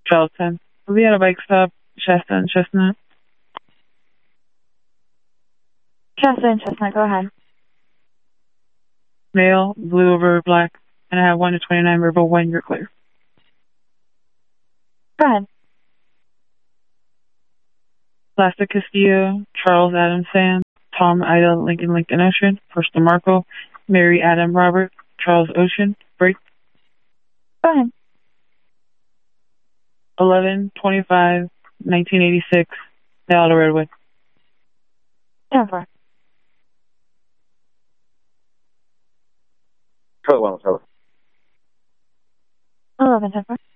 Child 10. We'll be at a bike stop, Shasta and Chestnut. Shasta and Chestnut, go ahead. Male, blue over black, and I have 1 to 29 verbal when you're clear. Go ahead. Plastic Castillo, Charles Adam Sam, Tom Ida Lincoln Lincoln Ocean, First DeMarco, Mary Adam Robert, Charles Ocean, break. Go ahead. 11/25/1986, Aldo Redwood. 10-4. Code 1, 11-10-4.